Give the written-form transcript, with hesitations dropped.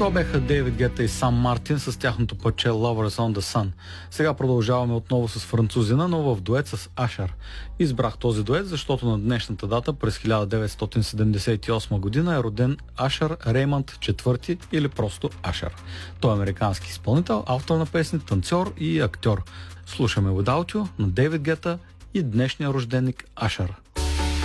Това бяха Дейвид Гета и Сам Мартин с тяхното парче Lovers on the Sun. Сега продължаваме отново с французина, но в дует с Ашер. Избрах този дует, защото на днешната дата през 1978 година е роден Ашер Реймънд IV или просто Ашер. Той е американски изпълнител, автор на песни, танцор и актьор. Слушаме Without You на Дейвид Гета и днешния рожденик Ашер.